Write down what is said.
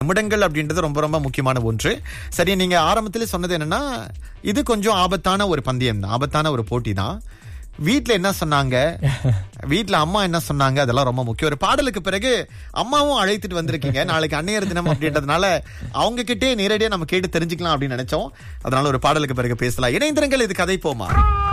நிமிடங்கள் அப்படின்றது ரொம்ப ரொம்ப முக்கியமான ஒன்று. சரி, நீங்க ஆரம்பத்திலே சொன்னது என்னன்னா, இது கொஞ்சம் ஆபத்தான ஒரு பந்தயம் தான், ஆபத்தான ஒரு போட்டி தான். வீட்ல என்ன சொன்னாங்க, வீட்ல அம்மா என்ன சொன்னாங்க, அதெல்லாம் ரொம்ப முக்கியம். ஒரு பாடலுக்கு பிறகு அம்மாவும் அழைத்துட்டு வந்திருக்கீங்க. நாளைக்கு அன்னையர் தினம் அப்படின்றதுனால அவங்க கிட்டே நேரடியா நம்ம கேட்டு தெரிஞ்சுக்கலாம் அப்படின்னு நினைச்சோம். அதனால ஒரு பாடலுக்கு பிறகு பேசலாம். இணைந்திருங்கள், இது கதை போமா.